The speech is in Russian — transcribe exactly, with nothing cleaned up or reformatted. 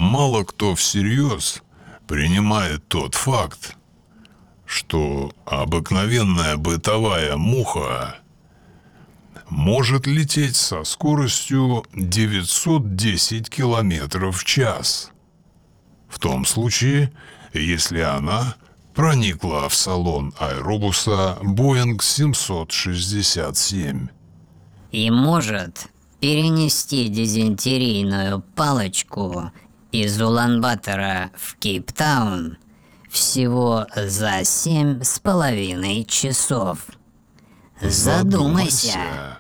мало кто всерьез принимает тот факт, что обыкновенная бытовая муха может лететь со скоростью девятьсот десять километров в час. В том случае, если она проникла в салон аэробуса Боинг семьсот шестьдесят семь. И может перенести дизентерийную палочку из Улан-Батора в Кейптаун всего за семь с половиной часов. Задумайся.